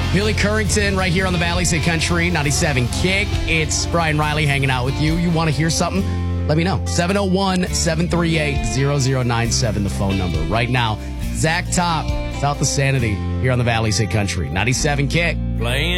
Billy Currington right here on the Valley State Country 97 Kick. It's Brian Riley hanging out with you. You want to hear something? Let me know. 701-738-0097, the phone number. Right now, Zach Top, South of Sanity here on the Valley State Country 97 Kick. Playing